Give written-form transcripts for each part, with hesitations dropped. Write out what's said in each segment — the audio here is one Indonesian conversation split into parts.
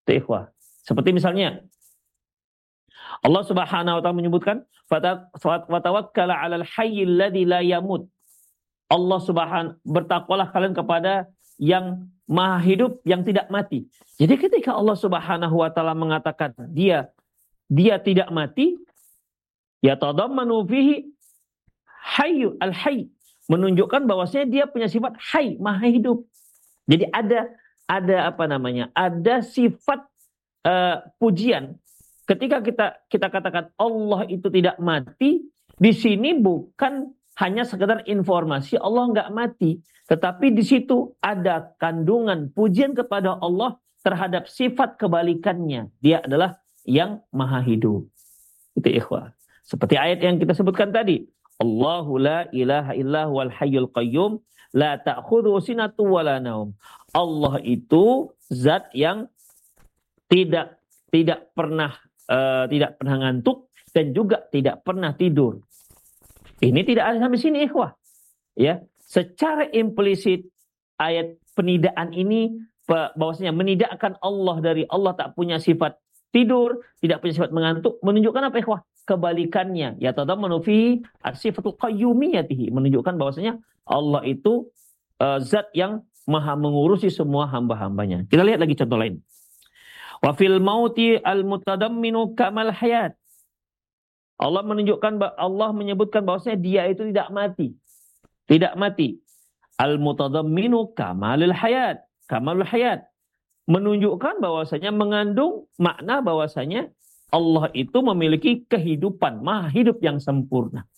Itu ikhwah. Seperti misalnya Allah Subhanahu wa taala menyebutkan wa tawakkal 'alal hayyil ladzi la yamut. Allah Subhanahu bertakwalah kalian kepada yang maha hidup yang tidak mati. Jadi ketika Allah Subhanahu wa taala mengatakan dia tidak mati, ya tadammanu fihi hayyu al-hayy, menunjukkan bahwasanya dia punya sifat hayy, maha hidup. Jadi ada apa namanya? Ada sifat pujian. Ketika kita katakan Allah itu tidak mati, di sini bukan hanya sekedar informasi Allah nggak mati, tetapi di situ ada kandungan pujian kepada Allah terhadap sifat kebalikannya. Dia adalah yang maha hidup. Itu ikhwah. Seperti ayat yang kita sebutkan tadi. Allahu la ilaha illa huwal hayyul qayyum la ta'khudhuhu sinatun wa la naum. Allah itu zat yang tidak pernah ngantuk dan juga tidak pernah tidur. Ini tidak ada sampai sini ikhwah. Ya, secara implisit ayat penidaan ini bahwasanya menidakkan Allah dari Allah tak punya sifat tidur, tidak punya sifat mengantuk, menunjukkan apa ikhwah? Kebalikannya, ya tadammanu fi as-sifatul qayyumiyatihi, menunjukkan bahwasanya Allah itu zat yang maha mengurusi semua hamba-hambanya. Kita lihat lagi contoh lain. Wa fil mauti al-mutadamminu kamal hayat. Allah menyebutkan bahwasanya dia itu tidak mati. Tidak mati. Al-mutadamminu kamalul hayat. Kamalul hayat. Menunjukkan bahwasanya mengandung makna bahwasanya Allah itu memiliki kehidupan, maha hidup yang sempurna.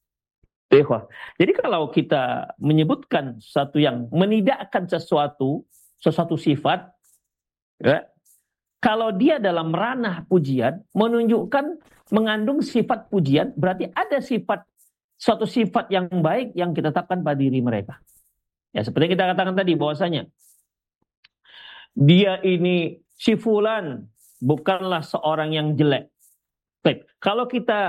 Jadi kalau kita menyebutkan sesuatu yang menidakkan sesuatu sifat, ya, kalau dia dalam ranah pujian, menunjukkan mengandung sifat pujian, berarti ada suatu sifat yang baik yang kita tetapkan pada diri mereka. Ya, seperti kita katakan tadi bahwasanya dia ini si fulan bukanlah seorang yang jelek. Baik, kalau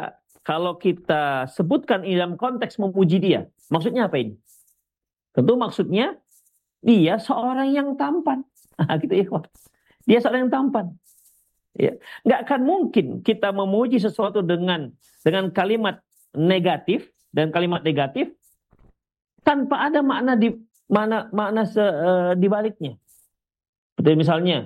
kita sebutkan ini dalam konteks memuji dia, maksudnya apa ini? Tentu maksudnya dia seorang yang tampan. Gitu ya, dia seorang yang tampan. Ya, nggak akan mungkin kita memuji sesuatu dengan kalimat negatif dan kalimat negatif tanpa ada makna di baliknya. Seperti misalnya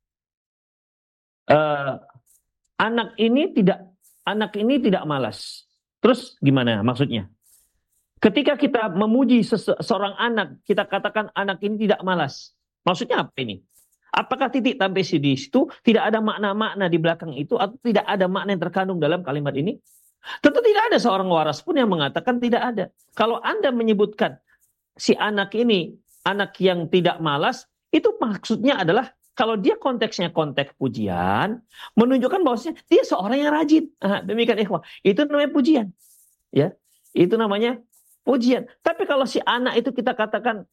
anak ini tidak malas. Terus gimana maksudnya? Ketika kita memuji seorang anak, kita katakan anak ini tidak malas. Maksudnya apa ini? Apakah titik sampai di situ tidak ada makna-makna di belakang itu atau tidak ada makna yang terkandung dalam kalimat ini? Tentu tidak ada seorang waras pun yang mengatakan tidak ada. Kalau Anda menyebutkan si anak ini anak yang tidak malas, itu maksudnya adalah kalau dia konteksnya konteks pujian, menunjukkan bahwasanya dia seorang yang rajin. Demikian ikhwah. Itu namanya pujian. Ya, itu namanya pujian. Tapi kalau si anak itu kita katakan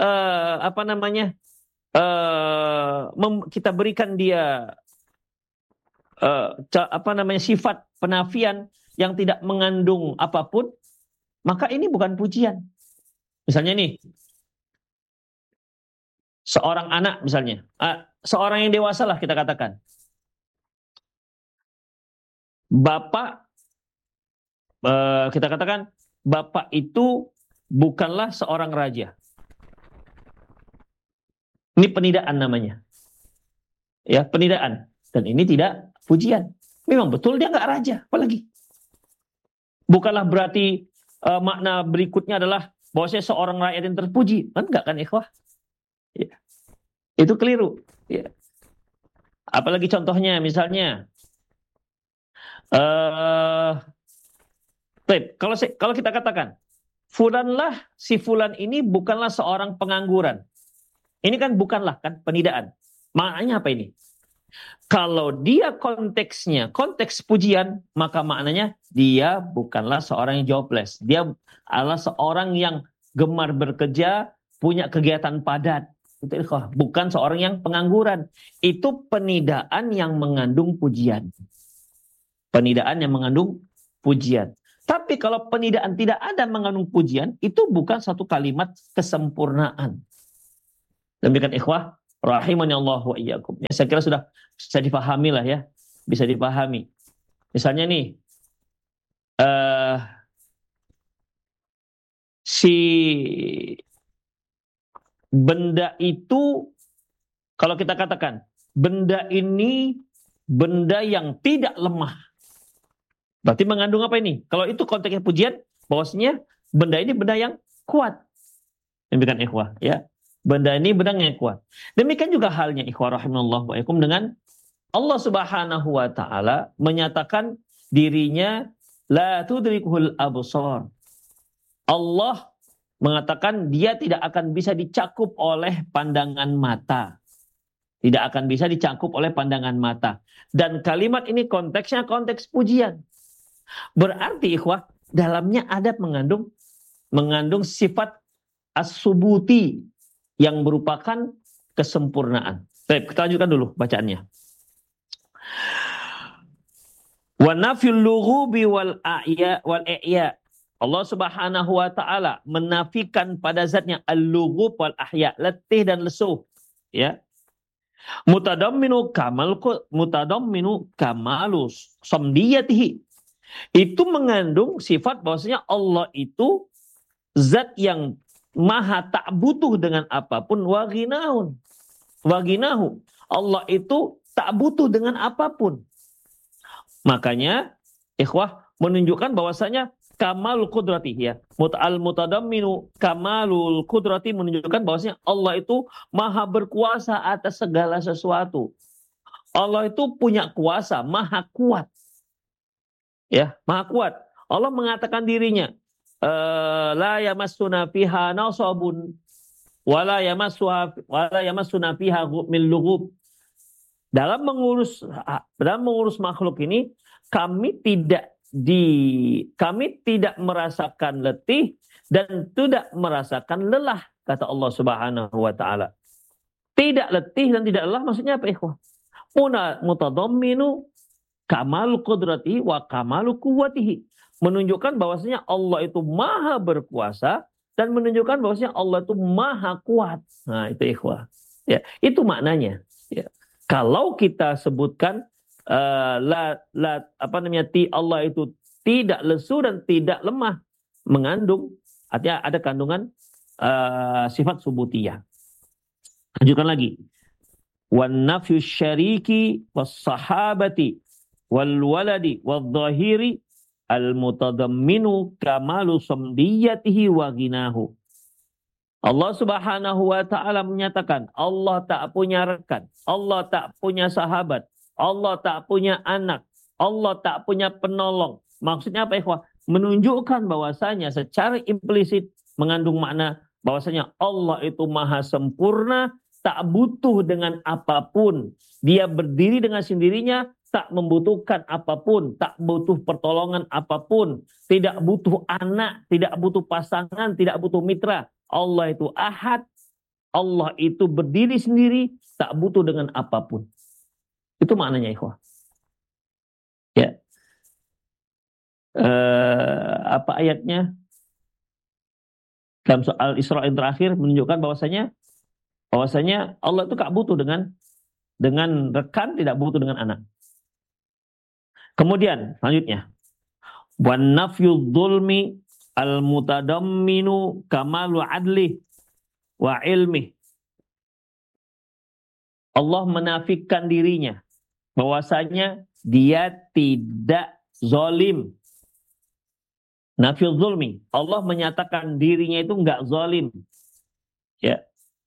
kita berikan dia sifat penafian yang tidak mengandung apapun, maka ini bukan pujian. Misalnya nih, seorang anak misalnya, seorang yang dewasa lah kita katakan, bapak, kita katakan bapak itu bukanlah seorang raja. Ini penidaan namanya, ya penidaan, dan ini tidak pujian. Memang betul dia nggak raja, apalagi. Bukanlah berarti makna berikutnya adalah bahwasanya seorang rakyat yang terpuji, enggak kan ikhwah? Ya. Itu keliru. Ya. Apalagi contohnya misalnya, kalau kita katakan, si fulan ini bukanlah seorang pengangguran. Ini kan bukanlah kan penidaan. Maknanya apa ini? Kalau dia konteksnya konteks pujian, maka maknanya dia bukanlah seorang yang jobless. Dia adalah seorang yang gemar bekerja, punya kegiatan padat. Bukan seorang yang pengangguran. Itu penidaan yang mengandung pujian. Penidaan yang mengandung pujian. Tapi kalau penidaan tidak ada mengandung pujian, itu bukan satu kalimat kesempurnaan. Demikian ikhwah, Rahimani Allah wa iyyakum. Ya, saya kira sudah bisa dipahami lah ya. Bisa dipahami. Misalnya nih, si benda itu, kalau kita katakan, benda ini benda yang tidak lemah. Berarti mengandung apa ini? Kalau itu konteksnya pujian, bahwasanya benda ini benda yang kuat. Demikian ikhwah, ya. Benda ini benda yang kuat. Demikian juga halnya ikhwah rahimallahu wa iyyakum dengan Allah Subhanahu wa taala menyatakan dirinya la tudrikuhul absar. Allah mengatakan dia tidak akan bisa dicakup oleh pandangan mata. Tidak akan bisa dicakup oleh pandangan mata. Dan kalimat ini konteksnya konteks pujian. Berarti ikhwah, dalamnya ada mengandung sifat as-subuti yang merupakan kesempurnaan. Baik, kita lanjutkan dulu bacaannya. Wa nafyul lughubi wal i'ya. Allah Subhanahu wa taala menafikan pada zatnya al-lughub wal ahya, letih dan lesu, ya. Mutadamminu kamalus samdiyatihi. Itu mengandung sifat bahwasanya Allah itu zat yang maha tak butuh dengan apapun, waginahu. Allah itu tak butuh dengan apapun. Makanya ikhwah menunjukkan bahwasanya kamal kudrati, ya. Al-mutadamminu kamalul kudrati menunjukkan bahwasanya Allah itu maha berkuasa atas segala sesuatu. Allah itu punya kuasa, maha kuat. Ya, maha kuat. Allah mengatakan dirinya, la yamassuna fiha nasabun wala yamassuna fiha min lughub. Dalam mengurus makhluk ini kami tidak merasakan letih dan tidak merasakan lelah, kata Allah Subhanahu wa taala. Tidak letih dan tidak lelah maksudnya apa, ikhwah? Mutadamminu kamal qudratihi wa kamalu quwwatihi. Menunjukkan bahwasanya Allah itu maha berkuasa dan menunjukkan bahwasanya Allah itu maha kuat. Nah, itu ikhwah. Ya, itu maknanya. Ya. Kalau kita sebutkan Allah itu tidak lesu dan tidak lemah, mengandung, artinya ada kandungan sifat subutiyah. Lanjutkan lagi. Wan nafyu syariki was sahabati wal waladi wal dhahiri al mutadamminu kamalu samdiyatihi wa ginahu. Allah Subhanahu wa taala menyatakan Allah tak punya rekan, Allah tak punya sahabat, Allah tak punya anak, Allah tak punya penolong. Maksudnya apa, ikhwah? Menunjukkan bahwasanya secara implisit mengandung makna bahwasanya Allah itu maha sempurna, tak butuh dengan apapun. Dia berdiri dengan sendirinya, tak membutuhkan apapun, tak butuh pertolongan apapun, tidak butuh anak, tidak butuh pasangan, tidak butuh mitra. Allah itu ahad, Allah itu berdiri sendiri, tak butuh dengan apapun. Itu maknanya, ikhwah. Ya. Apa ayatnya? Dalam soal Isra yang terakhir menunjukkan bahwasanya Allah itu tak butuh dengan rekan, tidak butuh dengan anak. Kemudian selanjutnya, wan nafyu dzulmi al mutadamminu kamalu adli wa ilmi. Allah menafikan dirinya bahwasanya dia tidak zalim. Nafyu dzulmi, Allah menyatakan dirinya itu enggak zalim. Ya.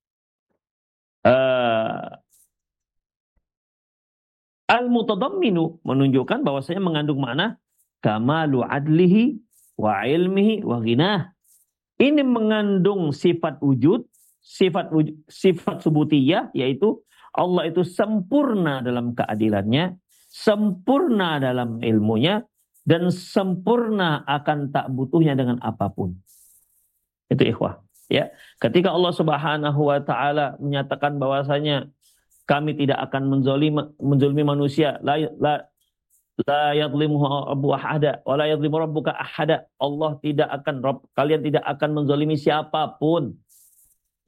Al-mutadamminu menunjukkan bahwasanya mengandung makna kamalu adlihi wa ilmihi wa ghinah. Ini mengandung sifat wujud, sifat subutiyah, yaitu Allah itu sempurna dalam keadilannya, sempurna dalam ilmunya, dan sempurna akan tak butuhnya dengan apapun. Itu ikhwah. Ya, ketika Allah Subhanahu wa taala menyatakan bahwasanya kami tidak akan menzalimi manusia, la yadhlimu rabbu ahada wa la yadhlimu rabbuka ahada. Kalian tidak akan menzalimi siapapun. Ya,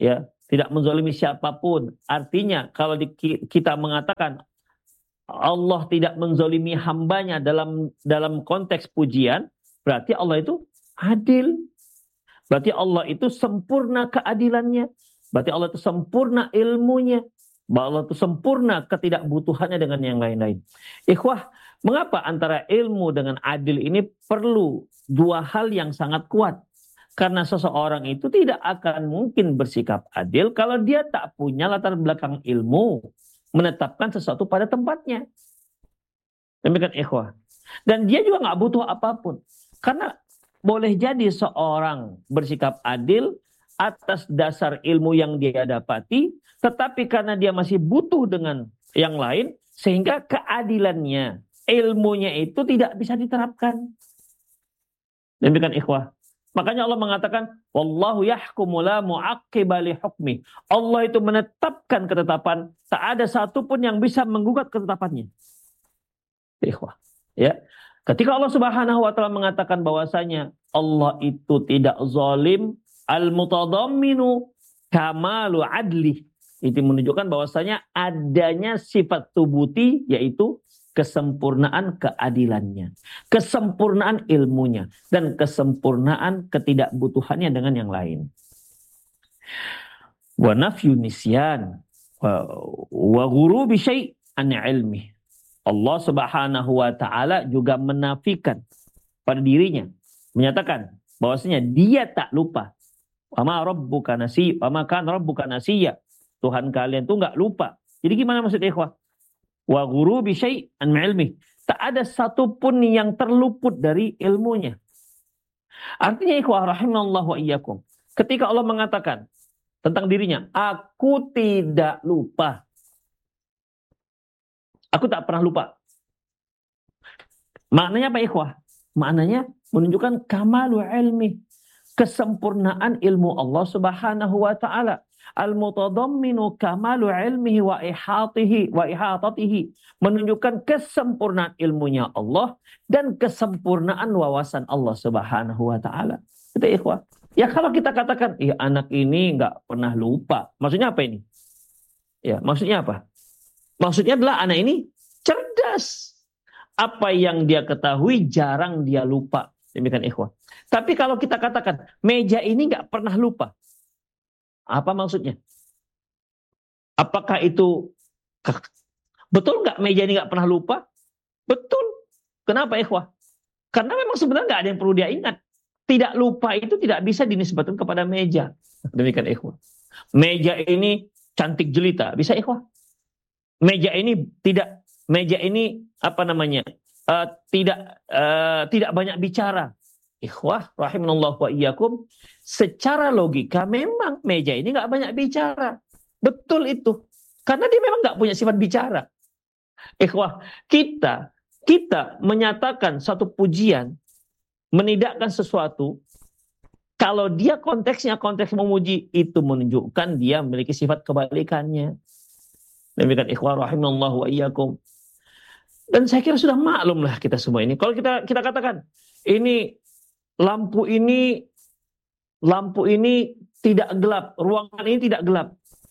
tidak menzalimi siapapun. Artinya kalau kita mengatakan Allah tidak menzalimi hambanya dalam konteks pujian, berarti Allah itu adil. Berarti Allah itu sempurna keadilannya. Berarti Allah itu sempurna ilmunya. Bahwa Allah itu sempurna ketidakbutuhannya dengan yang lain-lain. Ikhwah, mengapa antara ilmu dengan adil ini perlu dua hal yang sangat kuat? Karena seseorang itu tidak akan mungkin bersikap adil kalau dia tak punya latar belakang ilmu menetapkan sesuatu pada tempatnya. Demikian ikhwah. Dan dia juga nggak butuh apapun. Karena boleh jadi seorang bersikap adil atas dasar ilmu yang dia dapati, tetapi karena dia masih butuh dengan yang lain, sehingga keadilannya, ilmunya itu tidak bisa diterapkan. Demikian ikhwah. Makanya Allah mengatakan, wallahu yahkumu la mu'aqqiba li hukmi. Allah itu menetapkan ketetapan, tak ada satupun yang bisa menggugat ketetapannya. Ikhwah. Ya. Ketika Allah Subhanahu wa taala mengatakan bahwasanya Allah itu tidak zalim, al-mutadamminu kamalu adli. Itu menunjukkan bahwasanya adanya sifat tubuti, yaitu kesempurnaan keadilannya, kesempurnaan ilmunya, dan kesempurnaan ketidakbutuhannya dengan yang lain. Wa nafyu nisyan wa ghurubi syai' an ilmi. Allah Subhanahu wa taala juga menafikan pada dirinya, menyatakan bahwasanya dia tak lupa. Wa ma rabbuka nasiy, wa ma kana rabbuka nasiyya. Tuhan kalian tuh enggak lupa. Jadi gimana maksudnya ikhwah? Wa ghurubi syai'an ilmi. Tak ada satupun yang terluput dari ilmunya. Artinya ikhwah rahimallahu wa iyyakum. Ketika Allah mengatakan tentang dirinya, aku tidak lupa. Aku tak pernah lupa. Maknanya apa ikhwah? Maknanya menunjukkan kamalu ilmi. Kesempurnaan ilmu Allah Subhanahu wa taala. Al-mutadamminu kamalu ilmihi wa ihatatihi. Menunjukkan kesempurnaan ilmunya Allah dan kesempurnaan wawasan Allah Subhanahu wa taala. Itu ikhwah. Ya kalau kita katakan, ya anak ini nggak pernah lupa. Maksudnya apa ini? Ya, maksudnya apa? Maksudnya adalah anak ini cerdas. Apa yang dia ketahui jarang dia lupa. Demikian ikhwah. Tapi kalau kita katakan meja ini nggak pernah lupa, apa maksudnya? Apakah itu betul nggak meja ini nggak pernah lupa? Betul. Kenapa ikhwah? Karena memang sebenarnya nggak ada yang perlu dia ingat. Tidak lupa itu tidak bisa dinisbatkan kepada meja. Demikian ikhwah. Meja ini cantik jelita, bisa ikhwah? Meja ini apa namanya? Tidak banyak bicara. Ikhwah rahimanallahu wa iyyakum, secara logika memang meja ini nggak banyak bicara. Betul itu. Karena dia memang nggak punya sifat bicara. Ikhwah, kita menyatakan satu pujian, menidakkan sesuatu, kalau dia konteksnya konteks memuji, itu menunjukkan dia memiliki sifat kebalikannya. Demikian ikhwah rahimanallahu wa iyyakum. Dan saya kira sudah maklum lah kita semua ini. Kalau kita katakan ini lampu ini tidak gelap, ruangan ini tidak gelap.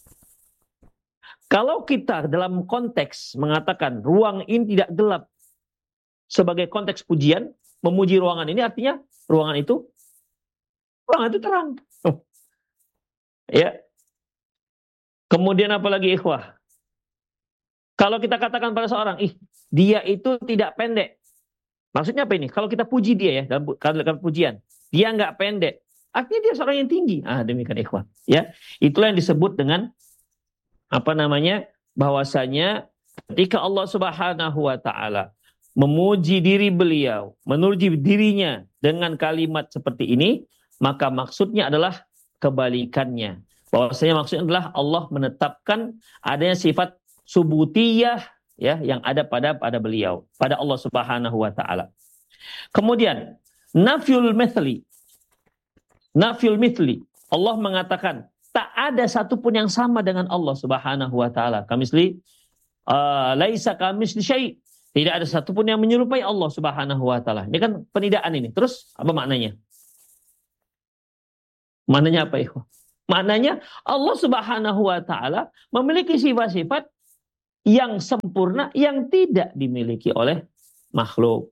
Kalau kita dalam konteks mengatakan ruang ini tidak gelap sebagai konteks pujian, memuji ruangan ini artinya ruangan itu terang. Ya. Kemudian apa lagi ikhwah? Kalau kita katakan pada seorang, dia itu tidak pendek. Maksudnya apa ini? Kalau kita puji dia ya dalam pujian, dia nggak pendek. Artinya dia seorang yang tinggi. Demikian ikhwah. Ya, itulah yang disebut dengan apa namanya? Bahwasanya ketika Allah Subhanahu wa taala memuji diri beliau, memuji dirinya dengan kalimat seperti ini, maka maksudnya adalah kebalikannya. Bahwasanya maksudnya adalah Allah menetapkan adanya sifat subutiyah ya yang ada pada beliau, pada Allah Subhanahu wa taala. Kemudian nafyul mithli. Allah mengatakan tak ada satupun yang sama dengan Allah Subhanahu wa taala. Kamisli laisa kamisli syai'. Tidak ada satupun yang menyerupai Allah Subhanahu wa taala. Ini kan penidaan ini. Terus apa maknanya? Maknanya apa ikhwah? Maknanya Allah Subhanahu wa taala memiliki sifat-sifat yang sempurna yang tidak dimiliki oleh makhluk.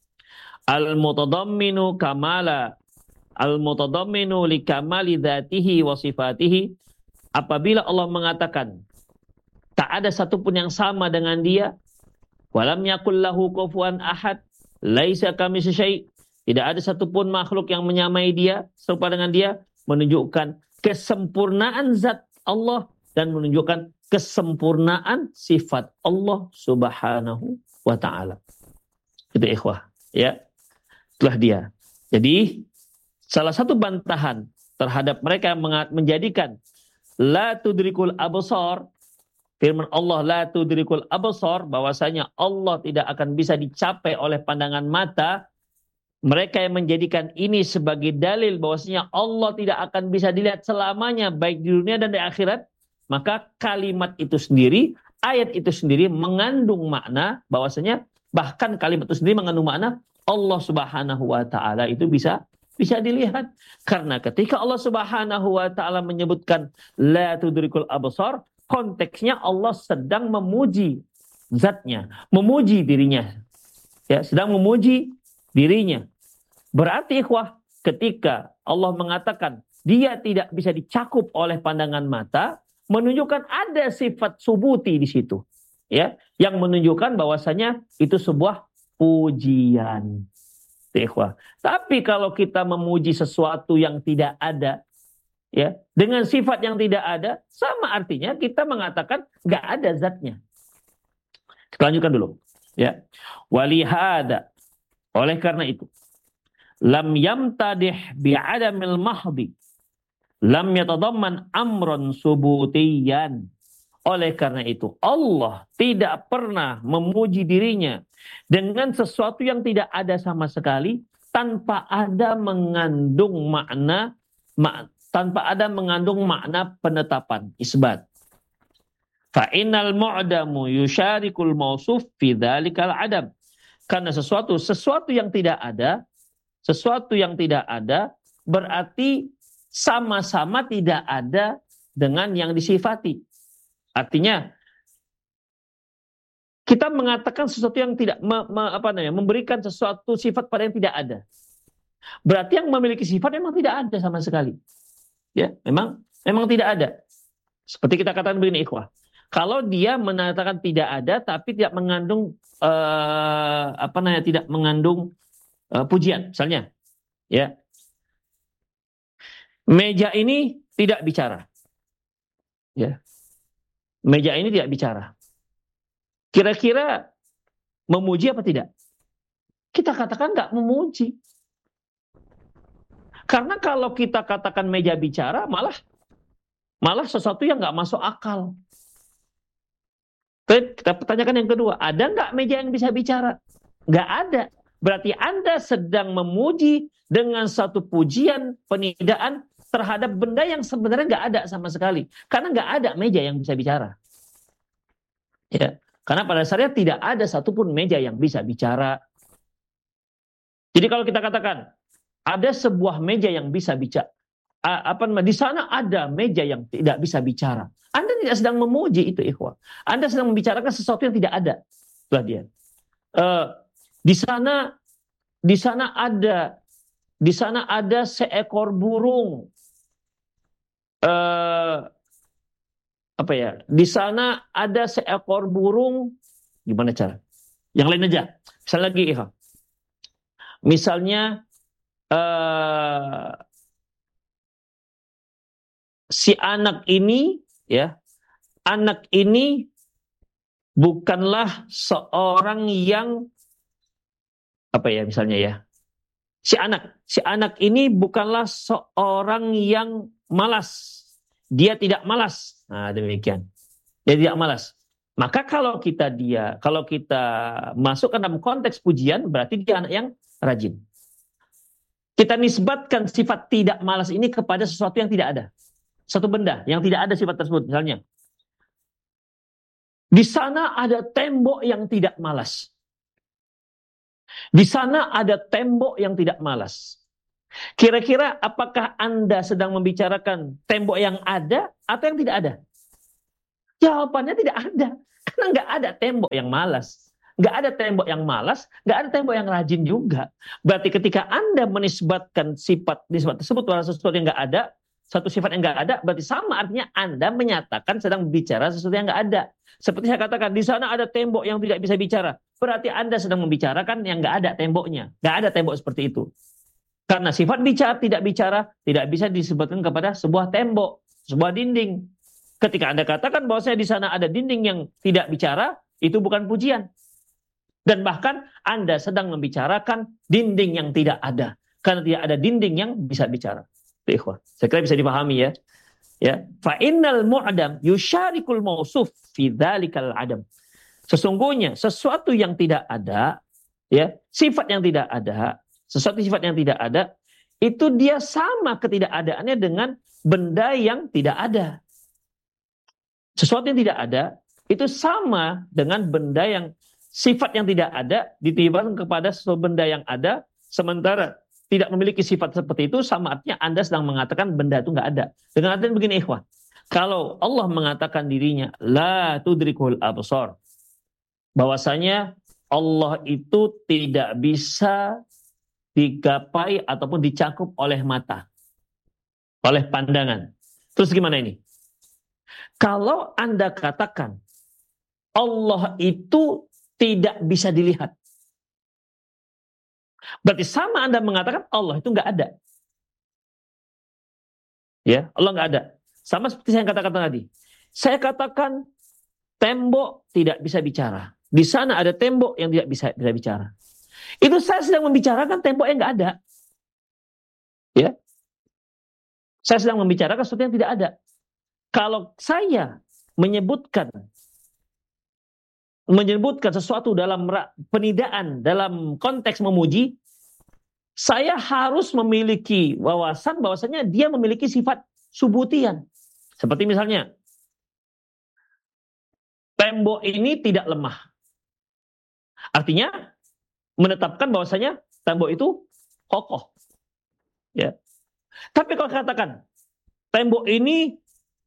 Al-mutadamminu kamala al-mutadamminu li kamali dzatihi wa sifatihi. Apabila Allah mengatakan tak ada satupun yang sama dengan dia, walam yakul lahu kufuwan ahad, laisa kamitslihi syai', tidak ada satupun makhluk yang menyamai dia, serupa dengan dia, menunjukkan kesempurnaan zat Allah dan menunjukkan kesempurnaan sifat Allah Subhanahu wa taala. Itu ikhwah, ya. Itulah dia. Jadi salah satu bantahan terhadap mereka yang menjadikan la tudrikul absar, firman Allah la tudrikul absar, bahwasanya Allah tidak akan bisa dicapai oleh pandangan mata. Mereka yang menjadikan ini sebagai dalil bahwasanya Allah tidak akan bisa dilihat selamanya baik di dunia dan di akhirat, maka kalimat itu sendiri, ayat itu sendiri mengandung makna bahwasanya, bahkan kalimat itu sendiri mengandung makna Allah Subhanahu wa taala itu bisa dilihat. Karena ketika Allah Subhanahu wa taala menyebutkan la tudrikul absar, konteksnya Allah sedang memuji zatnya, memuji dirinya. Ya, sedang memuji dirinya. Berarti ikhwah, ketika Allah mengatakan dia tidak bisa dicakup oleh pandangan mata, menunjukkan ada sifat subuti di situ. Ya, yang menunjukkan bahwasanya itu sebuah pujian. Ikhwah. Tapi kalau kita memuji sesuatu yang tidak ada, ya, dengan sifat yang tidak ada, sama artinya kita mengatakan nggak ada zatnya. Kita lanjutkan dulu, ya. Walihada, oleh karena itu, lam yamtadih bi'adamil mahdi, lam yatadamman amron subutiyan. Oleh karena itu, Allah tidak pernah memuji dirinya dengan sesuatu yang tidak ada sama sekali, tanpa ada mengandung makna penetapan, isbat. Fa innal mu'damu yusyarikul mausuf fi dzalikal adam. Karena sesuatu yang tidak ada, berarti sama-sama tidak ada dengan yang disifati. Artinya kita mengatakan sesuatu yang tidak memberikan sesuatu sifat pada yang tidak ada. Berarti yang memiliki sifat memang tidak ada sama sekali. Ya, memang tidak ada. Seperti kita katakan begini, ikhwah. Kalau dia mengatakan tidak ada tapi tidak mengandung tidak mengandung pujian, misalnya, ya. Meja ini tidak bicara. Ya. Meja ini tidak bicara. Kira-kira memuji apa tidak? Kita katakan nggak memuji. Karena kalau kita katakan meja bicara, malah sesuatu yang nggak masuk akal. Kita pertanyakan yang kedua, ada nggak meja yang bisa bicara? Nggak ada. Berarti Anda sedang memuji dengan satu pujian, penidaan terhadap benda yang sebenarnya nggak ada sama sekali. Karena nggak ada meja yang bisa bicara. Ya, karena pada dasarnya tidak ada satupun meja yang bisa bicara. Jadi kalau kita katakan ada sebuah meja yang bisa bicara, di sana ada meja yang tidak bisa bicara, Anda tidak sedang memuji itu, ikhwah. Anda sedang membicarakan sesuatu yang tidak ada. Itulah dia. Di sana ada seekor burung. Di sana ada seekor burung. Gimana cara? Yang lain aja. Misalnya lagi, ikhwah. Misalnya si anak ini, ya, anak ini bukanlah seorang yang misalnya, ya, si anak ini bukanlah seorang yang malas. Dia tidak malas. Nah, demikian. Dia tidak malas. Maka kalau kita masukkan dalam konteks pujian, berarti dia anak yang rajin. Kita nisbatkan sifat tidak malas ini kepada sesuatu yang tidak ada. Satu benda yang tidak ada sifat tersebut. Misalnya, di sana ada tembok yang tidak malas. Di sana ada tembok yang tidak malas. Kira-kira apakah Anda sedang membicarakan tembok yang ada atau yang tidak ada? Jawabannya tidak ada. Karena nggak ada tembok yang malas. Nggak ada tembok yang malas, nggak ada tembok yang rajin juga. Berarti ketika Anda menisbatkan nisbat tersebut pada sesuatu yang nggak ada, satu sifat yang nggak ada, berarti sama artinya Anda menyatakan sedang bicara sesuatu yang nggak ada. Seperti saya katakan, di sana ada tembok yang tidak bisa bicara. Berarti Anda sedang membicarakan yang nggak ada temboknya. Nggak ada tembok seperti itu. Karena sifat bicara tidak bisa disebutkan kepada sebuah tembok, sebuah dinding. Ketika Anda katakan bahwa saya di sana ada dinding yang tidak bicara, itu bukan pujian. Dan bahkan Anda sedang membicarakan dinding yang tidak ada. Karena tidak ada dinding yang bisa bicara. Saya kira bisa dipahami ya. Ya, fa innal mu'dam yusyarikul mausuf fi dzalikal adam. Sesungguhnya sesuatu yang tidak ada, ya, sifat yang tidak ada, sesuatu sifat yang tidak ada, itu dia sama ketidakadaannya dengan benda yang tidak ada. Sesuatu yang tidak ada itu sama dengan benda yang sifat yang tidak ada ditibakan kepada sesuatu benda yang ada, sementara tidak memiliki sifat seperti itu, sama artinya Anda sedang mengatakan benda itu nggak ada. Dengan artian begini ikhwan, kalau Allah mengatakan dirinya la tudrikul absar, bahwasanya Allah itu tidak bisa digapai ataupun dicakup oleh mata, oleh pandangan. Terus gimana ini? Kalau Anda katakan Allah itu tidak bisa dilihat, berarti sama Anda mengatakan Allah itu nggak ada. Ya, Allah nggak ada. Sama seperti saya katakan tadi. Saya katakan tembok tidak bisa bicara. Di sana ada tembok yang tidak bisa bicara. Itu saya sedang membicarakan tembok yang nggak ada. Ya, saya sedang membicarakan sesuatu yang tidak ada. Kalau saya menyebutkan sesuatu dalam penidaan, dalam konteks memuji, saya harus memiliki wawasan bahwasanya dia memiliki sifat subutian. Seperti misalnya, tembok ini tidak lemah. Artinya, menetapkan bahwasanya tembok itu kokoh. Ya. Tapi kalau katakan, tembok ini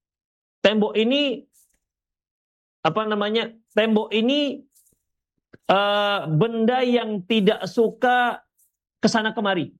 benda yang tidak suka kesana kemari.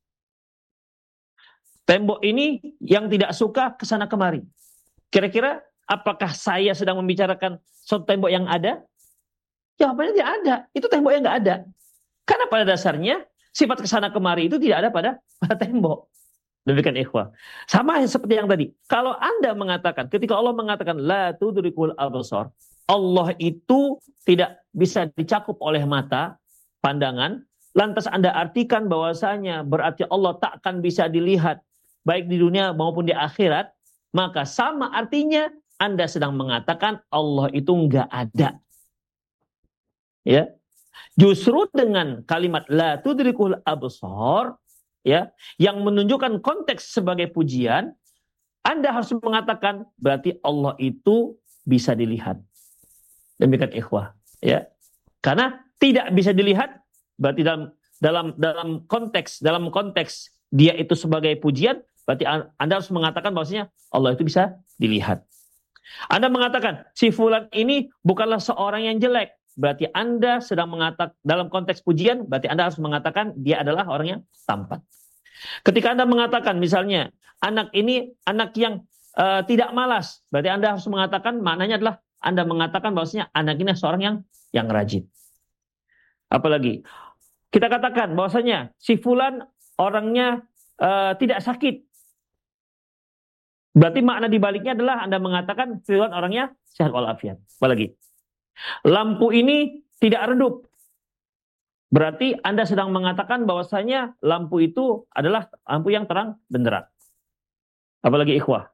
Tembok ini yang tidak suka kesana kemari. Kira-kira apakah saya sedang membicarakan suatu tembok yang ada? Jawabannya tidak ada. Itu tembok yang nggak ada. Karena pada dasarnya sifat kesana kemari itu tidak ada pada tembok. Demikian ikhwah. Sama seperti yang tadi. Kalau Anda mengatakan, ketika Allah mengatakan la tudrikul absar, Allah itu tidak bisa dicakup oleh mata, pandangan, lantas Anda artikan bahwasanya berarti Allah tak akan bisa dilihat baik di dunia maupun di akhirat, maka sama artinya Anda sedang mengatakan Allah itu enggak ada. Ya. Justru dengan kalimat la tudrikul absar, ya, yang menunjukkan konteks sebagai pujian, Anda harus mengatakan berarti Allah itu bisa dilihat. Demikian ikhwah, ya. Karena tidak bisa dilihat berarti dalam konteks dia itu sebagai pujian, berarti Anda harus mengatakan bahwasanya Allah itu bisa dilihat. Anda mengatakan si fulan ini bukanlah seorang yang jelek, berarti Anda sedang mengatakan dalam konteks pujian, berarti Anda harus mengatakan dia adalah orang yang tampan. Ketika Anda mengatakan misalnya anak ini anak yang tidak malas, berarti Anda harus mengatakan maknanya adalah Anda mengatakan bahwasanya anak ini seorang yang rajin. Apalagi kita katakan bahwasanya si fulan orangnya tidak sakit, berarti makna dibaliknya adalah Anda mengatakan fulan orangnya sehat walafiat. Apalagi lampu ini tidak redup, berarti Anda sedang mengatakan bahwasanya lampu itu adalah lampu yang terang benderang. Apalagi ikhwah,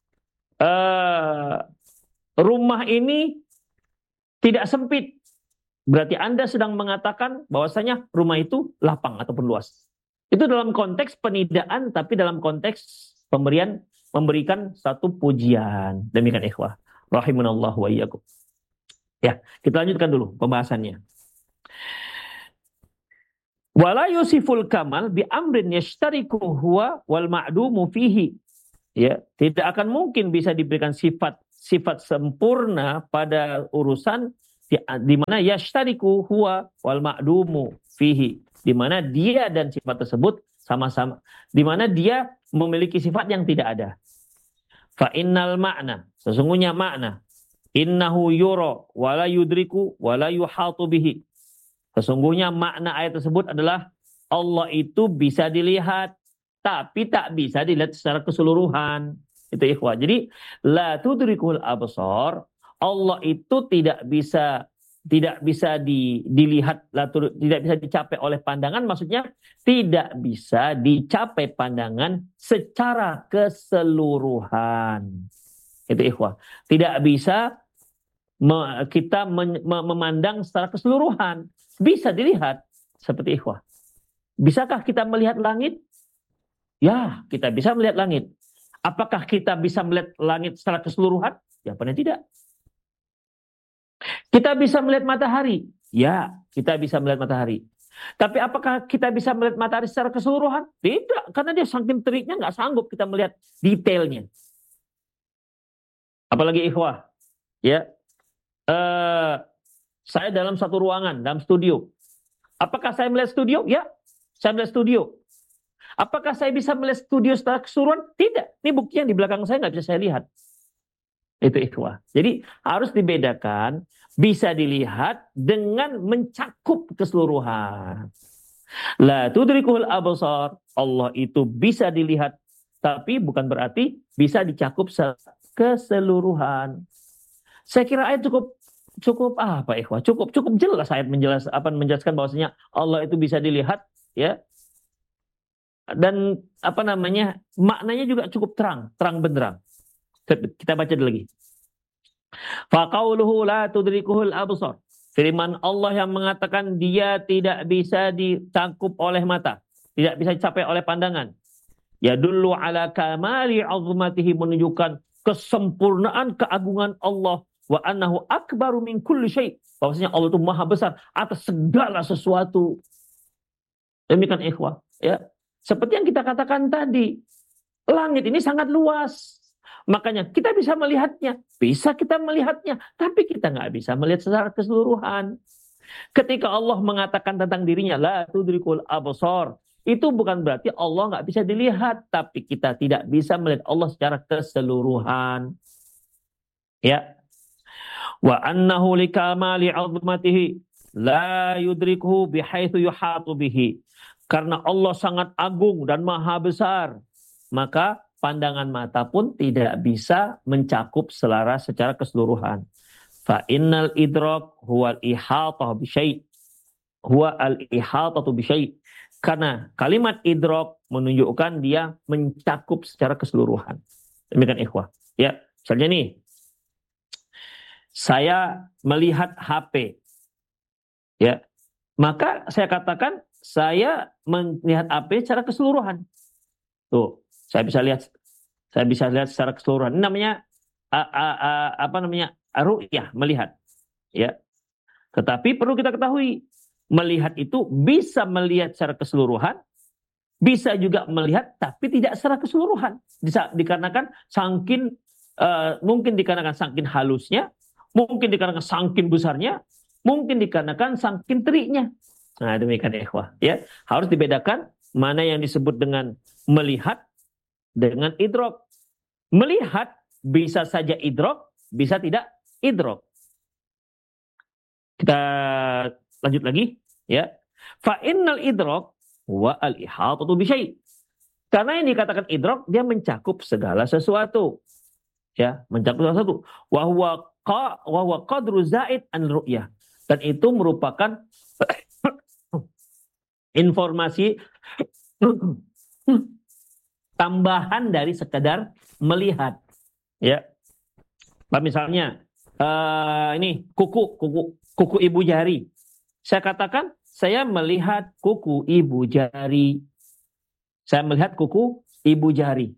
rumah ini tidak sempit, berarti Anda sedang mengatakan bahwasanya rumah itu lapang ataupun luas. Itu dalam konteks penidaan, tapi dalam konteks memberikan satu pujian. Demikian ikhwah, rahimunallah wa iyyakum. Ya, kita lanjutkan dulu pembahasannya. Wala yusiful kamal bi amrin yashtariku huwa wal ma'dumu fihi. Ya, tidak akan mungkin bisa diberikan sifat sempurna pada urusan di mana yashtariku huwa wal ma'dumu fihi, di mana dia dan sifat tersebut sama-sama, di mana dia memiliki sifat yang tidak ada. Fa innal makna, sesungguhnya makna, innahu yura wala yudriku wala yuhatu bihi. Sesungguhnya makna ayat tersebut adalah Allah itu bisa dilihat, tapi tak bisa dilihat secara keseluruhan. Itu ikhwah. Jadi la tudrikul absar, Allah itu tidak bisa dilihat, tidak bisa dicapai oleh pandangan, maksudnya tidak bisa dicapai pandangan secara keseluruhan. Itu ikhwah. Tidak bisa kita memandang secara keseluruhan. Bisa dilihat seperti ikhwah. Bisakah kita melihat langit? Ya, kita bisa melihat langit. Apakah kita bisa melihat langit secara keseluruhan? Jawabannya tidak. Kita bisa melihat matahari? Ya, kita bisa melihat matahari. Tapi apakah kita bisa melihat matahari secara keseluruhan? Tidak, karena dia saking teriknya nggak sanggup kita melihat detailnya. Apalagi ikhwah, ya. Saya dalam satu ruangan, dalam studio. Apakah saya melihat studio? Ya, saya melihat studio. Apakah saya bisa melihat studio secara keseluruhan? Tidak. Ini bukti yang di belakang saya nggak bisa saya lihat. Itu ikhwah. Jadi harus dibedakan, bisa dilihat dengan mencakup keseluruhan. La tudrikuhul absar, Allah itu bisa dilihat, tapi bukan berarti bisa dicakup keseluruhan. Saya kira ayat cukup apa ikhwah? Cukup jelas ayat menjelaskan bahwasanya Allah itu bisa dilihat, ya. Dan maknanya juga cukup terang benderang. Kita baca dulu lagi. Faqauluhu la tudrikuhul absar. Firman Allah yang mengatakan dia tidak bisa ditangkup oleh mata, tidak bisa dicapai oleh pandangan. Yadullu ala kamali azmatihi, menunjukkan kesempurnaan keagungan Allah, wa annahu akbaru min kulli syai', bahwasanya Allah itu maha besar atas segala sesuatu. Demikian ikhwah, ya. Seperti yang kita katakan tadi, langit ini sangat luas. Makanya kita bisa melihatnya, tapi kita nggak bisa melihat secara keseluruhan. Ketika Allah mengatakan tentang dirinya, la tudrikul absar, itu bukan berarti Allah nggak bisa dilihat, tapi kita tidak bisa melihat Allah secara keseluruhan. Ya. Wa annahu likamali 'azmatihi la yudrikuhu bihaitsu yuhatu bihi. Karena Allah sangat agung dan maha besar, maka pandangan mata pun tidak bisa mencakup secara keseluruhan. Fa innal idrak huwal ihatah bi syai', huwa al ihatatu bi syai'. Karena kalimat idrak menunjukkan dia mencakup secara keseluruhan. Demikian ikhwah. Ya, misalnya nih, saya melihat HP, ya, maka saya katakan saya melihat HP secara keseluruhan. Tuh, saya bisa lihat secara keseluruhan. Ini namanya ru'yah, melihat, ya. Tetapi perlu kita ketahui, melihat itu bisa melihat secara keseluruhan, bisa juga melihat tapi tidak secara keseluruhan. Dikarenakan mungkin dikarenakan saking halusnya, mungkin dikarenakan saking besarnya, mungkin dikarenakan saking teriknya. Nah, demikian ikhwah, ya. Harus dibedakan mana yang disebut dengan melihat dengan idrok. Melihat bisa saja idrok, bisa tidak idrok. Kita lanjut lagi, ya. Fa innal idrok wa al ihatatu bi syai'. Karena yang dikatakan idrok, dia mencakup segala sesuatu. Ya, mencakup segala sesuatu. Wa huwa qadru zaid an ru'yah. Dan itu merupakan informasi tambahan dari sekedar melihat, ya. Misalnya ini kuku ibu jari. Saya katakan saya melihat kuku ibu jari. Saya melihat kuku ibu jari.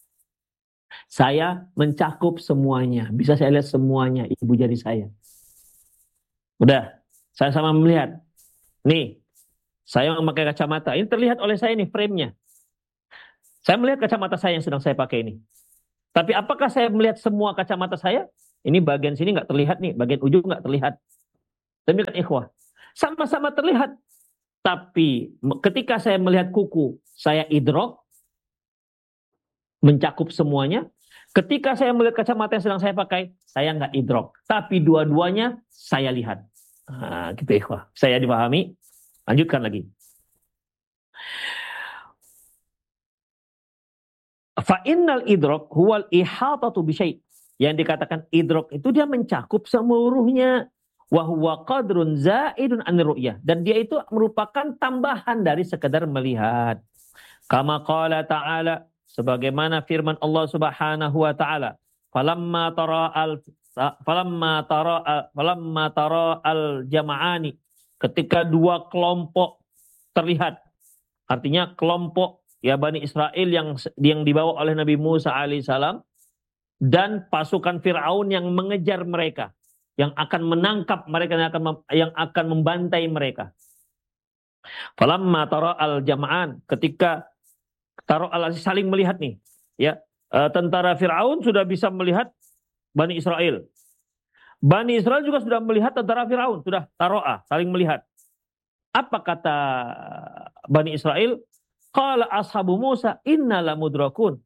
Saya mencakup semuanya, bisa saya lihat semuanya ibu jari saya. Udah, saya sama melihat. Nih, Saya memakai kacamata. Ini terlihat oleh saya nih frame-nya. Saya melihat kacamata saya yang sedang saya pakai ini. Tapi apakah saya melihat semua kacamata saya? Ini bagian sini nggak terlihat nih, bagian ujung nggak terlihat. Demikian ikhwah. Sama-sama terlihat. Tapi ketika saya melihat kuku, saya idrok, mencakup semuanya. Ketika saya melihat kacamata yang sedang saya pakai, saya nggak idrok. Tapi dua-duanya saya lihat. Nah, gitu ikhwah. Saya dipahami. Lanjutkan lagi. Fa'innal idrok huwal ihatatu bisyai. Yang dikatakan idrok itu dia mencakup seluruhnya. Wahuwa qadrun zaidun an ru'yah. Dan dia itu merupakan tambahan dari sekedar melihat. Kama qala ta'ala, sebagaimana firman Allah Subhanahu wa taala, falamma tara al jama'ani, ketika dua kelompok terlihat, artinya kelompok ya Bani Israel yang dibawa oleh Nabi Musa alaihissalam dan pasukan Firaun yang mengejar mereka, yang akan menangkap mereka, yang akan membantai mereka. Falamma tara al jama'an, ketika saling melihat nih, ya, tentara Firaun sudah bisa melihat Bani Israel. Bani Israel juga sudah melihat tentara Firaun, sudah taro'ah, saling melihat. Apa kata Bani Israel? Qala ashabu Musa inna lamudrakun.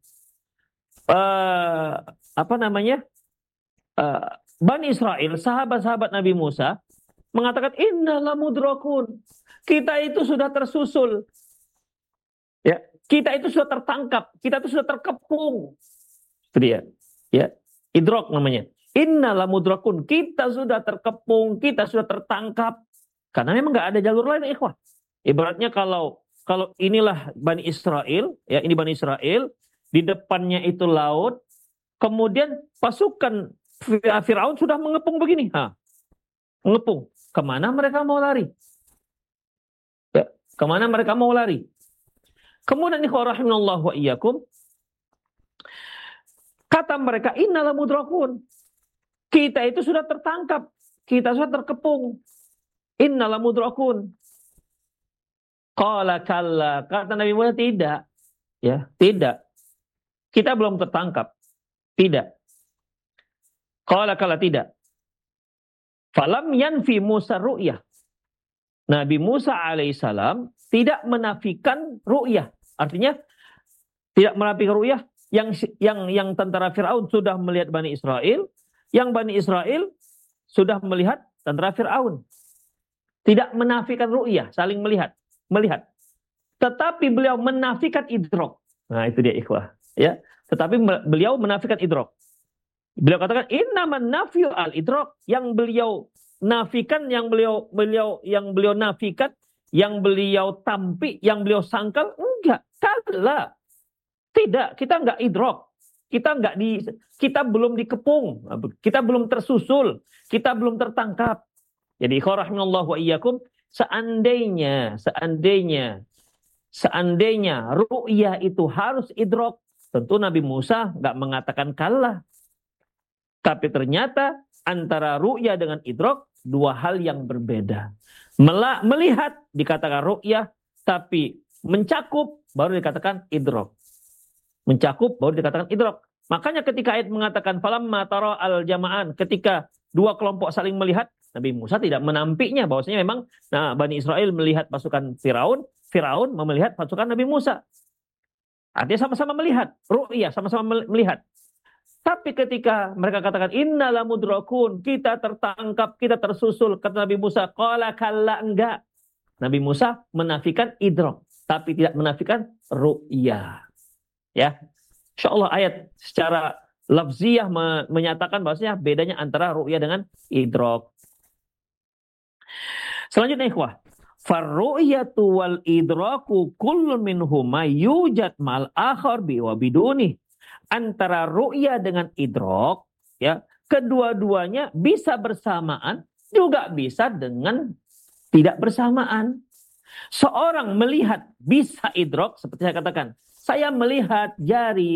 Apa namanya? Bani Israel, sahabat-sahabat Nabi Musa mengatakan inna lamudrakun. Kita itu sudah tersusul. Ya, kita itu sudah tertangkap, kita itu sudah terkepung. Itu dia. Ya, idrok namanya. Inna lamudrakun. Kita sudah terkepung, kita sudah tertangkap. Karena memang nggak ada jalur lain, ikhwah. Ibaratnya kalau inilah Bani Israel, ya ini Bani Israel, di depannya itu laut, kemudian pasukan Firaun sudah mengepung begini, mengepung. Kemana mereka mau lari? Ya, kemana mereka mau lari? Kemudian ikhwah rahimanallah wa iyyakum, kata mereka innala mudrakun. Kita itu sudah tertangkap, kita sudah terkepung. Innala mudrakun. Qala kalla, kata Nabi Musa tidak. Ya, tidak. Kita belum tertangkap. Tidak. Qala kalla tidak. Falam yanfi Musa ru'yah. Nabi Musa alaihissalam tidak menafikan ru'yah. Artinya tidak menafikan ru'yah yang tentara Firaun sudah melihat Bani Israel, yang Bani Israel sudah melihat tentara Firaun. Tidak menafikan ru'yah, saling melihat. Tetapi beliau menafikan idrok. Nah, itu dia ikhwah, ya. Tetapi beliau menafikan idrok. Beliau katakan innaman nafyu al idrok, yang beliau nafikan, yang beliau nafikan, yang beliau tampik, yang beliau sangkal, enggak. Kala. Tidak, kita enggak idrok. Kita belum dikepung, kita belum tersusul, kita belum tertangkap. Jadi rahimallahu wa iyyakum, seandainya ru'yah itu harus idrok, tentu Nabi Musa enggak mengatakan kalah. Tapi ternyata antara ru'yah dengan idrok dua hal yang berbeda. Melihat dikatakan ru'yah, tapi mencakup baru dikatakan idrok. Mencakup baru dikatakan idrok. Makanya ketika ayat mengatakan falamma tara al jama'an, ketika dua kelompok saling melihat, Nabi Musa tidak menampiknya bahwasanya memang Bani Israel melihat pasukan Firaun, Firaun melihat pasukan Nabi Musa. Artinya sama-sama melihat, ru'yah, sama-sama melihat. Tapi ketika mereka katakan innala mudrakun, kita tertangkap, kita tersusul, kata Nabi Musa, qala kalla, enggak. Nabi Musa menafikan idrok, tapi tidak menafikan ru'yah. Ya, insyaallah ayat secara lafziyah menyatakan bahwasanya bedanya antara ru'yah dengan idrok. Selanjutnya ikhwah, farru'yatu wal idraku kullun minhuma yujad mal akhar bi wa biduni. Antara ru'yah dengan idrok, ya, kedua-duanya bisa bersamaan, juga bisa dengan tidak bersamaan. Seorang melihat bisa idrok, seperti saya katakan, saya melihat jari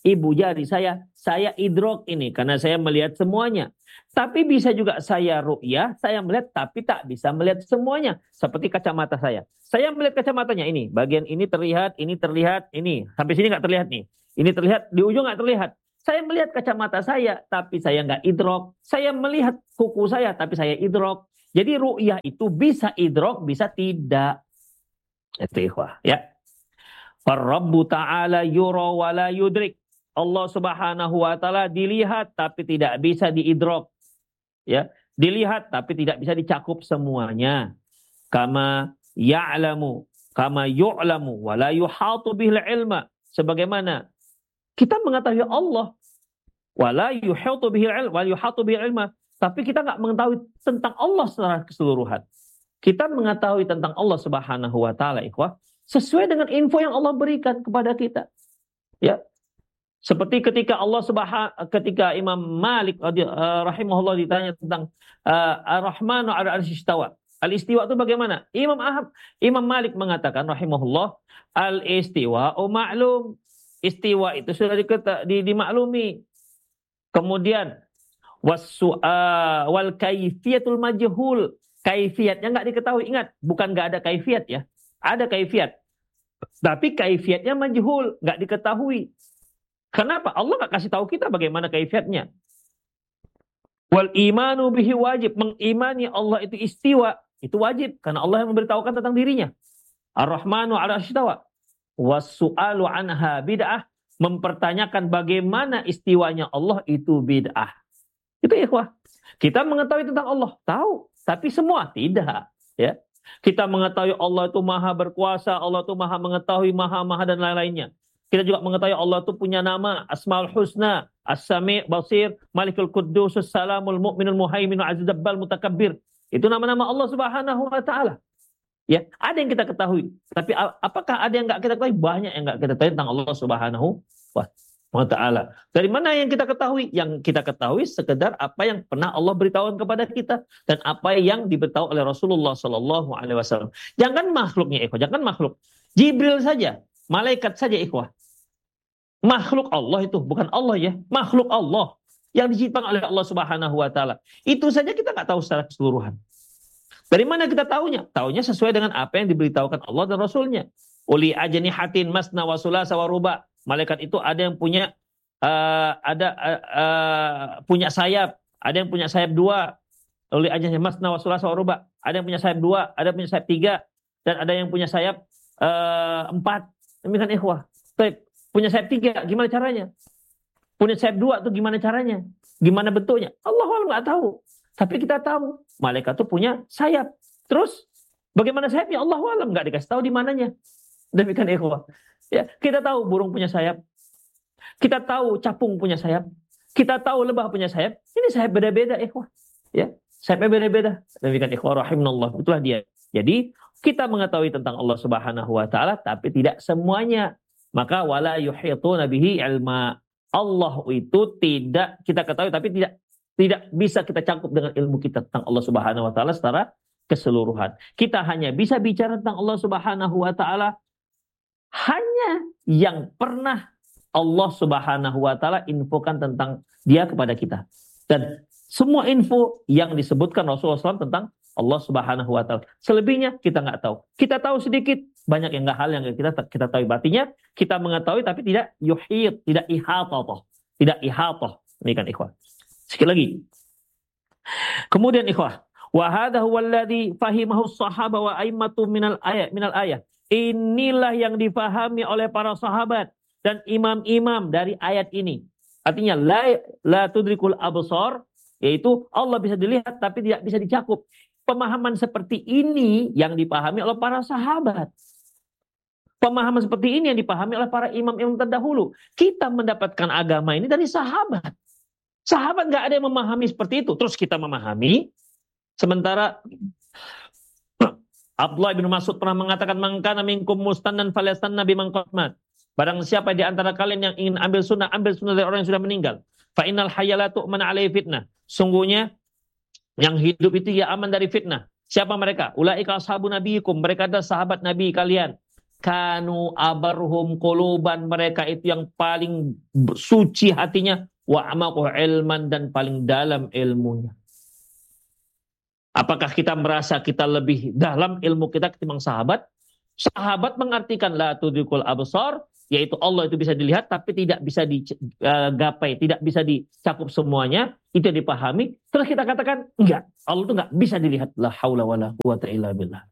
ibu jari saya idrok ini karena saya melihat semuanya. Tapi bisa juga saya ru'yah, saya melihat tapi tak bisa melihat semuanya. Seperti kacamata saya. Saya melihat kacamatanya ini, bagian ini terlihat, ini. Sampai sini nggak terlihat nih. Ini terlihat, di ujung nggak terlihat. Saya melihat kacamata saya, tapi saya nggak idrok. Saya melihat kuku saya, tapi saya idrok. Jadi ru'yah itu bisa idrok, bisa tidak. Itu ikhwah, ya. Rabbu ta'ala yura wa la yudrik. Allah Subhanahu wa taala dilihat tapi tidak bisa diidrok. Ya, dilihat tapi tidak bisa dicakup semuanya. Kama ya'lamu, kama yu'lamu wa la yuhatu bihil ilma. Sebagaimana kita mengetahui Allah wa la yuhatu bihil ilma, wa yuhatu bihil ilma, tapi kita nggak mengetahui tentang Allah secara keseluruhan. Kita mengetahui tentang Allah Subhanahu wa taala, ikhwah, sesuai dengan info yang Allah berikan kepada kita. Ya. Seperti ketika ketika Imam Malik rahimahullah ditanya tentang Ar-Rahmanu 'ala al-'arsy istawa. Al-istiwa itu bagaimana? Imam Malik mengatakan rahimahullah, al-istiwa'u ma'lum. Istiwa itu sudah dimaklumi. Kemudian wal kaifiyatul majhul. Kaifiatnya nggak diketahui. Ingat, bukan nggak ada kaifiat ya. Ada kaifiat. Tapi kaifiatnya majhul, nggak diketahui. Kenapa? Allah nggak kasih tahu kita bagaimana kaifiatnya. Wal imanu bihi wajib. Mengimani Allah itu istiwa. Itu wajib. Karena Allah yang memberitahukan tentang dirinya. Ar-Rahmanu 'ala istawa. Was-su'alu anha bid'ah. Mempertanyakan bagaimana istiwanya Allah itu bid'ah. Itu ikhwah. Kita mengetahui tentang Allah. Tahu. Tapi semua tidak. Ya. Kita mengetahui Allah itu maha berkuasa. Allah itu maha mengetahui, maha dan lain-lainnya. Kita juga mengetahui Allah itu punya nama Asmaul Husna, As-Sami' Basir, Malikul Quddus, Salamul Mu'minul Muhaiminul Aziz Jabbal Mutakabbir. Itu nama-nama Allah Subhanahu wa taala. Ya, ada yang kita ketahui, tapi apakah ada yang enggak kita ketahui? Banyak yang enggak kita ketahui tentang Allah Subhanahu wa taala. Dari mana yang kita ketahui? Yang kita ketahui sekedar apa yang pernah Allah beritahukan kepada kita dan apa yang diberitahu oleh Rasulullah sallallahu alaihi wasallam. Jangan makhluknya, ikhwah, jangan makhluk. Jibril saja, malaikat saja, ikhwah. Makhluk Allah itu, bukan Allah ya. Makhluk Allah yang diciptakan oleh Allah Subhanahu wa taala. Itu saja kita nggak tahu secara keseluruhan. Dari mana kita tahunya? Tahunya sesuai dengan apa yang diberitahukan Allah dan Rasulnya. Uli ajnihatin masna wa sulasa wa ruba. Malaikat itu ada yang punya punya sayap, ada yang punya sayap 2. Uli ajnihatin masna wa sulasa wa ruba. Ada yang punya sayap 2, ada yang punya sayap 3, dan ada yang punya sayap 4. Demikian ikhwah. Baik. Punya sayap 3, gimana caranya? Punya sayap 2 itu gimana caranya? Gimana bentuknya? Allah nggak tahu. Tapi kita tahu, malaikat itu punya sayap. Terus, bagaimana sayapnya? Allah alam, nggak dikasih tahu di mananya. Demikian ikhwah. Ya, kita tahu burung punya sayap. Kita tahu capung punya sayap. Kita tahu lebah punya sayap. Ini sayap beda-beda, ikhwah. Ya, sayapnya beda-beda. Demikian ikhwah rahimahullah. Itulah dia. Jadi, kita mengetahui tentang Allah Subhanahu wa taala, tapi tidak semuanya. Maka wala yuhituna bihi ilma. Allah itu tidak kita ketahui tapi tidak bisa kita cakup dengan ilmu kita tentang Allah Subhanahu wa taala secara keseluruhan. Kita hanya bisa bicara tentang Allah Subhanahu wa taala hanya yang pernah Allah Subhanahu wa taala infokan tentang dia kepada kita. Dan semua info yang disebutkan Rasulullah SAW tentang Allah Subhanahu wa taala. Selebihnya kita nggak tahu. Kita tahu sedikit, banyak yang nggak hal yang kita tahu. Artinya kita mengetahui tapi tidak yuhit, tidak ihatah, tidak ihatah. Demikian ikhwah. Sekali lagi. Kemudian ikhwah, wa hadha huwa alladhi fahimahu as-sahaba wa a'immatu minal ayah. Inilah yang difahami oleh para sahabat dan imam-imam dari ayat ini. Artinya la tudrikul absar, yaitu Allah bisa dilihat tapi tidak bisa dicakup. Pemahaman seperti ini yang dipahami oleh para sahabat. Pemahaman seperti ini yang dipahami oleh para imam-imam terdahulu. Kita mendapatkan agama ini dari sahabat. Sahabat nggak ada yang memahami seperti itu. Terus kita memahami. Sementara Abdullah bin Mas'ud pernah mengatakan, "Man kana minkum mustannan falyastanna biman qad mat." Barang siapa di antara kalian yang ingin ambil sunnah dari orang yang sudah meninggal. Fa innal hayya la tu'man 'alaihi fitnah. Sungguhnya yang hidup itu ya aman dari fitnah. Siapa mereka? Ulaika ashabun nabiyikum. Mereka adalah sahabat Nabi kalian. kanu abarhum quluban, mereka itu yang paling suci hatinya, wa amaqu ilman, dan paling dalam ilmunya. Apakah kita merasa kita lebih dalam ilmu kita ketimbang sahabat? Sahabat mengartikan la tudrikul absar, yaitu Allah itu bisa dilihat tapi tidak bisa digapai, tidak bisa dicakup semuanya, itu dipahami. Terus kita katakan enggak, Allah itu enggak bisa dilihat. La haula wala quwata illa billah.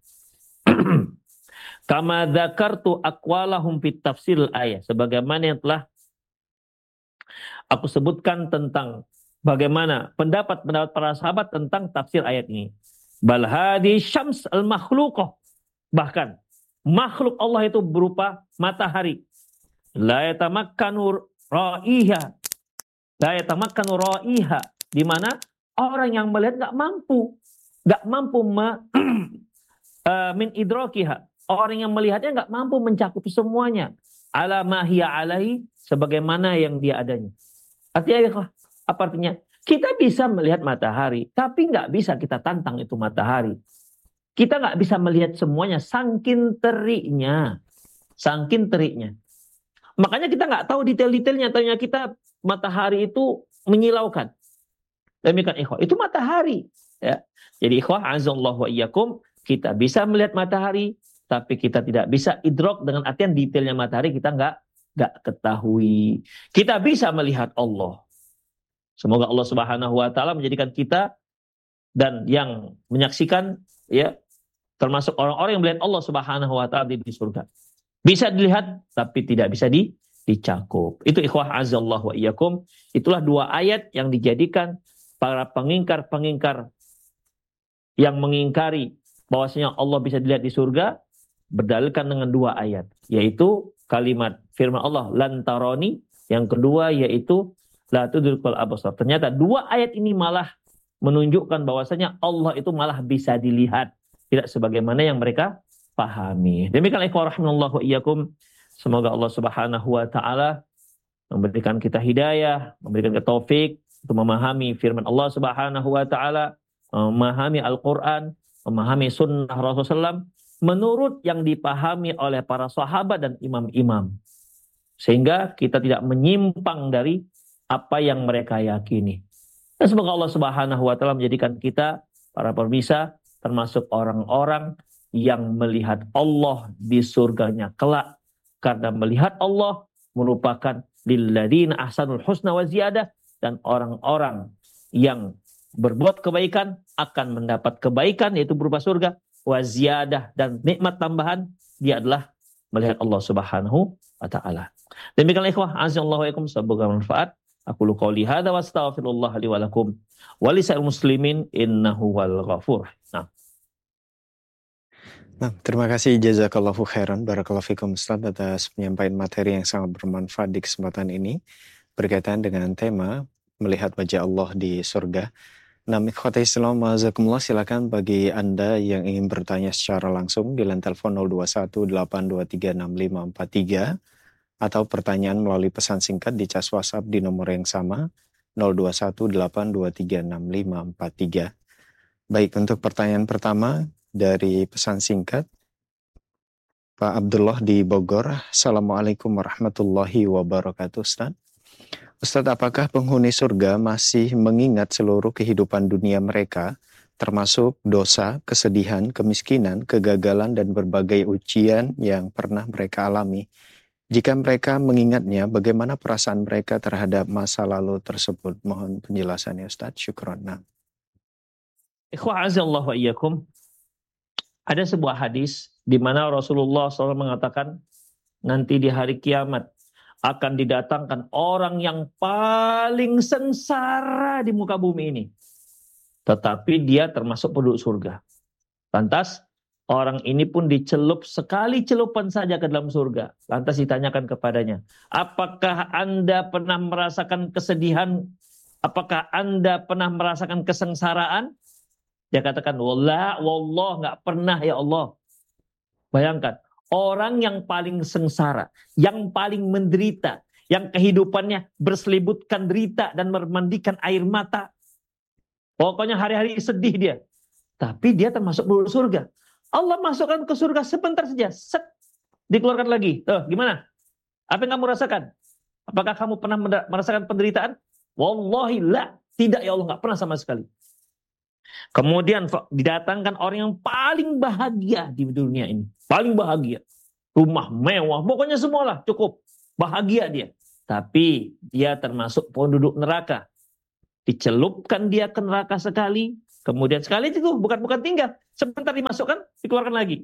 Kama dzakartu aqwalahum fit tafsir ayat, sebagaimana yang telah aku sebutkan tentang bagaimana pendapat-pendapat para sahabat tentang tafsir ayat ini. Bal hadi syams al makhluqah, bahkan makhluk Allah itu berupa matahari. La yatamakkanu ra'iha, la yatamakkanu ra'iha, di mana orang yang melihat nggak mampu min idrakiha, orang yang melihatnya nggak mampu mencakup semuanya. Ala ma hiya alaihi, sebagaimana yang dia adanya. Artinya apa artinya? Kita bisa melihat matahari, tapi nggak bisa kita tantang itu matahari. Kita nggak bisa melihat semuanya, saking teriknya. Makanya kita nggak tahu detail-detailnya. Tanya kita matahari itu menyilaukan. Demikian ikhwah, itu matahari. Ya. Jadi ikhwah, azallahu wa iyyakum, kita bisa melihat matahari, tapi kita tidak bisa idrok dengan artian detailnya matahari kita nggak ketahui. Kita bisa melihat Allah. Semoga Allah Subhanahu wa taala menjadikan kita dan yang menyaksikan, ya, termasuk orang-orang yang melihat Allah Subhanahu wa taala di surga. Bisa dilihat tapi tidak bisa dicakup. Itu ikhwah azallahu wa iyyakum. Itulah dua ayat yang dijadikan para pengingkar-pengingkar yang mengingkari bahwasanya Allah bisa dilihat di surga berdalilkan dengan dua ayat, yaitu kalimat firman Allah lan taroni, yang kedua yaitu la tudrikul absar. Ternyata dua ayat ini malah menunjukkan bahwasanya Allah itu malah bisa dilihat, tidak sebagaimana yang mereka pahami. Demikian ikhwah rahimallahu wa iyyakum. Semoga Allah Subhanahu wa taala memberikan kita hidayah, memberikan kita taufik untuk memahami firman Allah Subhanahu wa taala, memahami Al-Qur'an, memahami sunnah Rasulullah menurut yang dipahami oleh para sahabat dan imam-imam. Sehingga kita tidak menyimpang dari apa yang mereka yakini. Dan semoga Allah Subhanahu wa taala menjadikan kita para pemirsa termasuk orang-orang yang melihat Allah di surganya kelak. Karena melihat Allah merupakan lilladzina ahsanul husna wa ziyadah, dan orang-orang yang berbuat kebaikan akan mendapat kebaikan, yaitu berupa surga, wa ziyadah, dan nikmat tambahan, dia adalah melihat Allah Subhanahu wa taala. Demikianlah ikhwah azallahu alaikum, semoga bermanfaat. Aku lu qouli hadza wa astaghfirullah li wa lakum wa lisa'il muslimin innahu wal ghafur. Nah, terima kasih jazakallahu khairan, barakallahu fikum Ustaz atas penyampaian materi yang sangat bermanfaat di kesempatan ini berkaitan dengan tema melihat wajah Allah di surga. Nah, ikhwati Islam wajazakumullah, silakan bagi Anda yang ingin bertanya secara langsung di line telepon 0218236543 atau pertanyaan melalui pesan singkat di cas WhatsApp di nomor yang sama 0218236543. Baik, untuk pertanyaan pertama dari pesan singkat, Pak Abdullah di Bogor. Assalamualaikum warahmatullahi wabarakatuh, Ustaz. Ustaz, apakah penghuni surga masih mengingat seluruh kehidupan dunia mereka, termasuk dosa, kesedihan, kemiskinan, kegagalan, dan berbagai ujian yang pernah mereka alami? Jika mereka mengingatnya, bagaimana perasaan mereka terhadap masa lalu tersebut? Mohon penjelasannya, Ustaz. Syukron. Ikhwah azallahu wa iyyakum. Ada sebuah hadis di mana Rasulullah SAW mengatakan nanti di hari kiamat akan didatangkan orang yang paling sengsara di muka bumi ini. Tetapi dia termasuk penduduk surga. Lantas orang ini pun dicelup sekali celupan saja ke dalam surga. Lantas ditanyakan kepadanya, apakah Anda pernah merasakan kesedihan? Apakah Anda pernah merasakan kesengsaraan? Dia katakan, wallah nggak pernah ya Allah. Bayangkan, orang yang paling sengsara, yang paling menderita, yang kehidupannya berselibutkan derita dan memandikan air mata. Pokoknya hari-hari sedih dia. Tapi dia termasuk penduduk surga. Allah masukkan ke surga sebentar saja. Set. dikeluarkan lagi. Gimana? Apa yang kamu rasakan? Apakah kamu pernah merasakan penderitaan? Wallahi la. Tidak ya Allah, nggak pernah sama sekali. Kemudian didatangkan orang yang paling bahagia di dunia ini. Paling bahagia. Rumah mewah, pokoknya semualah cukup. Bahagia dia. Tapi dia termasuk penduduk neraka. Dicelupkan dia ke neraka sekali. Kemudian sekali itu bukan tinggal. Sebentar dimasukkan, dikeluarkan lagi.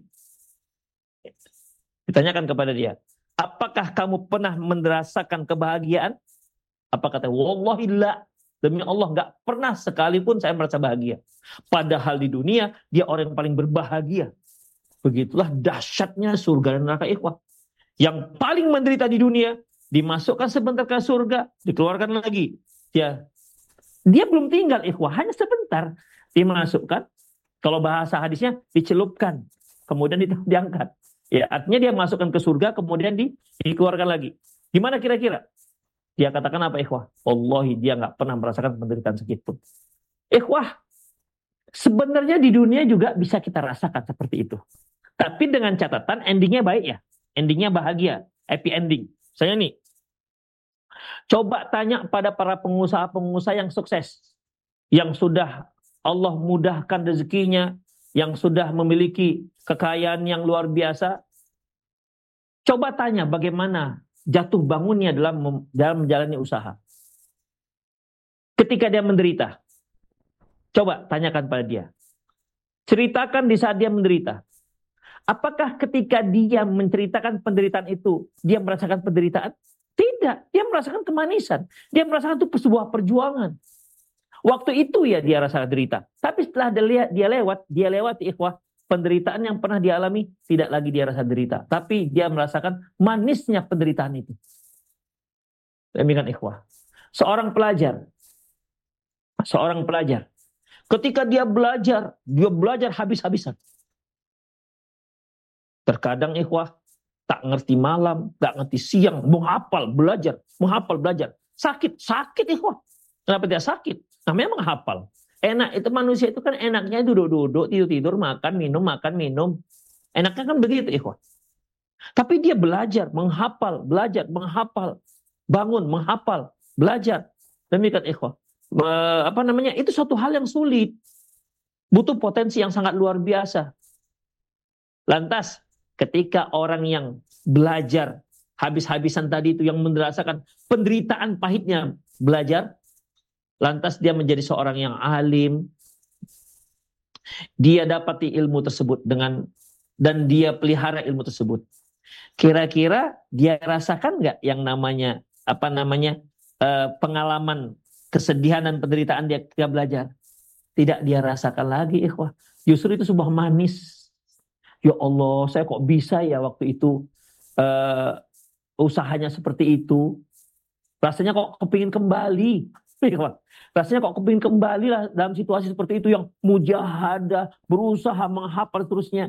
Ditanyakan kepada dia, apakah kamu pernah merasakan kebahagiaan? Apa kata? Wallahi la. Demi Allah, nggak pernah sekalipun saya merasa bahagia. Padahal di dunia, dia orang yang paling berbahagia. Begitulah dahsyatnya surga dan neraka, ikhwah. Yang paling menderita di dunia, dimasukkan sebentar ke surga, dikeluarkan lagi. Dia belum tinggal, ikhwah, hanya sebentar. Dimasukkan, kalau bahasa hadisnya, dicelupkan. Kemudian diangkat. Ya, artinya dia masukkan ke surga, kemudian dikeluarkan lagi. Gimana kira-kira? Dia katakan apa, ikhwah? Wallahi, dia nggak pernah merasakan penderitaan sedikitpun. Ikhwah, sebenarnya di dunia juga bisa kita rasakan seperti itu. Tapi dengan catatan endingnya baik ya. Endingnya bahagia, happy ending. Saya nih, coba tanya pada para pengusaha-pengusaha yang sukses. Yang sudah Allah mudahkan rezekinya, yang sudah memiliki kekayaan yang luar biasa. Coba tanya bagaimana jatuh bangunnya dalam menjalani usaha. Ketika dia menderita, coba tanyakan pada dia. Ceritakan di saat dia menderita. Apakah ketika dia menceritakan penderitaan itu, dia merasakan penderitaan? Tidak, dia merasakan kemanisan. Dia merasakan itu sebuah perjuangan. Waktu itu ya dia rasa derita. Tapi setelah dia lewati ikhwah, penderitaan yang pernah dia alami, tidak lagi dia rasa derita. Tapi dia merasakan manisnya penderitaan itu. Demikian ikhwah. Seorang pelajar. Ketika dia belajar habis-habisan. Terkadang ikhwah, tak ngerti malam, tak ngerti siang, menghafal, belajar. Sakit ikhwah. Kenapa dia sakit? Namanya menghafal. Enak itu manusia itu kan enaknya duduk-duduk, tidur-tidur, makan, minum. Enaknya kan begitu, ikhwah. Tapi dia belajar, menghafal, bangun, menghafal, belajar. Demikian ikhwah. Itu suatu hal yang sulit. Butuh potensi yang sangat luar biasa. Lantas, ketika orang yang belajar habis-habisan tadi itu yang merasakan penderitaan pahitnya belajar, lantas dia menjadi seorang yang alim, dia dapati ilmu tersebut dan dia pelihara ilmu tersebut. Kira-kira dia rasakan nggak yang namanya pengalaman kesedihan dan penderitaan dia ketika belajar? Tidak dia rasakan lagi, ikhwah. Justru itu sebuah manis. Ya Allah, saya kok bisa ya waktu itu usahanya seperti itu. Rasanya kok kepingin kembali. Rasanya kok kepingin kembali lah dalam situasi seperti itu yang mujahadah, berusaha menghafal terusnya.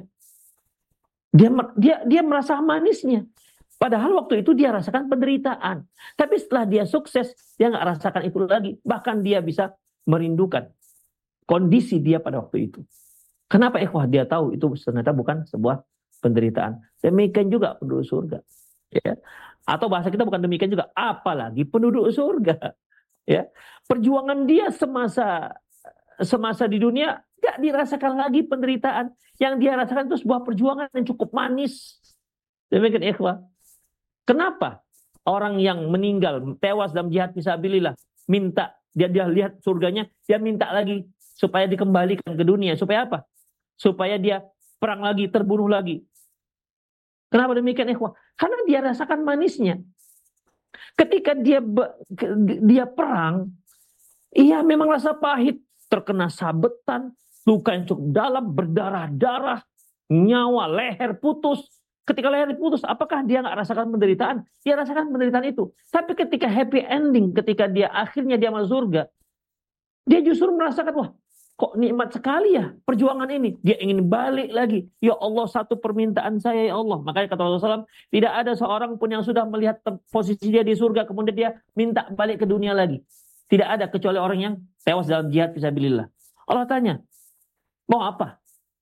Dia merasa manisnya. Padahal waktu itu dia rasakan penderitaan. Tapi setelah dia sukses, dia nggak rasakan itu lagi. Bahkan dia bisa merindukan kondisi dia pada waktu itu. Kenapa ikhwah? Dia tahu itu ternyata bukan sebuah penderitaan. Demikian juga penduduk surga. Ya. Atau bahasa kita bukan demikian juga. Apalagi penduduk surga. Ya. Perjuangan dia semasa di dunia gak dirasakan lagi penderitaan. Yang dia rasakan itu sebuah perjuangan yang cukup manis. Demikian ikhwah. Kenapa orang yang meninggal tewas dalam jihad fisabilillah minta dia lihat surganya, dia minta lagi supaya dikembalikan ke dunia. Supaya apa? Supaya dia perang lagi, terbunuh lagi. Kenapa demikian ikhwah? Karena dia rasakan manisnya. Ketika dia perang, iya memang rasa pahit, terkena sabetan, luka yang cukup dalam, berdarah-darah, nyawa, leher putus. Ketika leher putus, apakah dia nggak rasakan penderitaan? Dia rasakan penderitaan itu. Tapi ketika happy ending, ketika dia akhirnya dia masuk surga, dia justru merasakan, wah, kok nikmat sekali ya perjuangan ini. Dia ingin balik lagi. Ya Allah, satu permintaan saya ya Allah. Makanya kata Rasulullah SAW, tidak ada seorang pun yang sudah melihat posisi dia di surga, kemudian dia minta balik ke dunia lagi. Tidak ada kecuali orang yang tewas dalam jihad fisabilillah. Allah tanya, mau apa?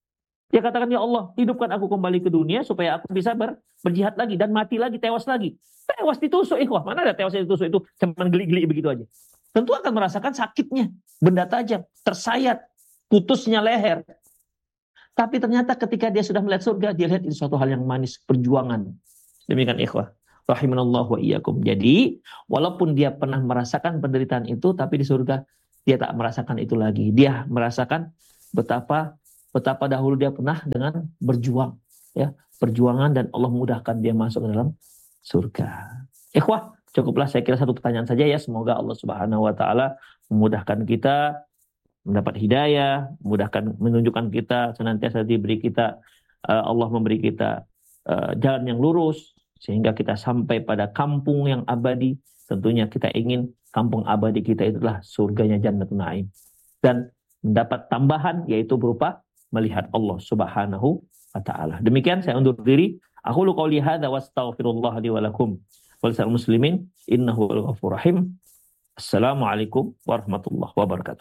Dia katakan, ya Allah, hidupkan aku kembali ke dunia supaya aku bisa berjihad lagi dan mati lagi, tewas lagi. Tewas ditusuk, ikhwah. Mana ada tewasnya ditusuk itu cuman geli-geli begitu aja. Tentu akan merasakan sakitnya, benda tajam, tersayat, putusnya leher. Tapi ternyata ketika dia sudah melihat surga, dia lihat itu suatu hal yang manis, perjuangan. Demikian ikhwah. Rahimanallahu wa iyyakum. Jadi, walaupun dia pernah merasakan penderitaan itu, tapi di surga dia tak merasakan itu lagi. Dia merasakan betapa dahulu dia pernah dengan berjuang, ya, perjuangan, dan Allah mudahkan dia masuk ke dalam surga. Ikhwah, cukuplah saya kira satu pertanyaan saja ya. Semoga Allah Subhanahu wa taala memudahkan kita mendapat hidayah, memudahkan, menunjukkan kita, senantiasa diberi kita, Allah memberi kita jalan yang lurus sehingga kita sampai pada kampung yang abadi. Tentunya kita ingin kampung abadi kita itulah surganya Jannatul Naim, dan mendapat tambahan yaitu berupa melihat Allah Subhanahu wa taala. Demikian saya undur diri. Aqulu qouli hadza wa astaghfirullah li wa lakum wal muslimin innahu al-ghafurur rahim. Assalamualaikum warahmatullahi wabarakatuh.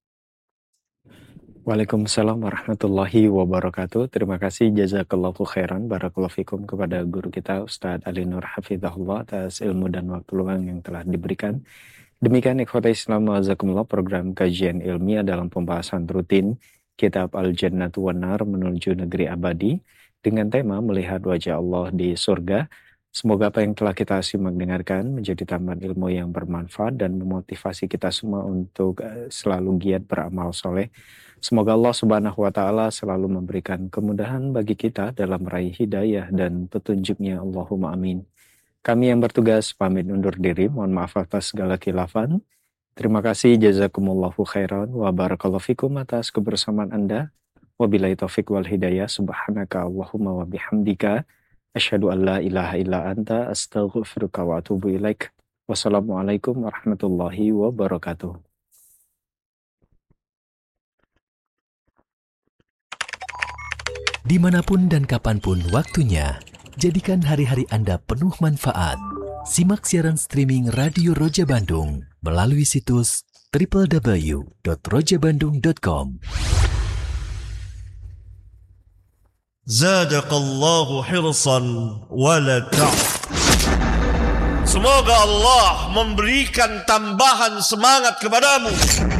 Waalaikumsalam warahmatullahi wabarakatuh. Terima kasih jazakallahu khairan barakallahu fikum kepada guru kita Ustadz Ali Nur Hafizahullah atas ilmu dan waktu luang yang telah diberikan. Demikian ikhwatai Islam wa'azakumullah, program kajian ilmiah dalam pembahasan rutin Kitab Al-Jannatu wan Nar menuju negeri abadi dengan tema melihat wajah Allah di surga. Semoga apa yang telah kita simak dengarkan menjadi tambahan ilmu yang bermanfaat dan memotivasi kita semua untuk selalu giat beramal soleh. Semoga Allah Subhanahu wa taala selalu memberikan kemudahan bagi kita dalam meraih hidayah dan petunjuknya. Allahumma amin. Kami yang bertugas pamit undur diri. Mohon maaf atas segala khilafan. Terima kasih, jazakumullahu khairan wa barakallahu fikum atas kebersamaan Anda. Wabillahi taufiq wal hidayah. Subhanaka Allahumma wa bihamdika asyhadu an la ilaha illa anta astaghfiruka wa atubu ilaik. Wassalamualaikum warahmatullahi wabarakatuh. Dimanapun dan kapanpun waktunya, jadikan hari-hari Anda penuh manfaat. Simak siaran streaming Radio Roja Bandung melalui situs www.rojabandung.com. Zadaqallahu hirsan wala Semoga Allah memberikan tambahan semangat kepadamu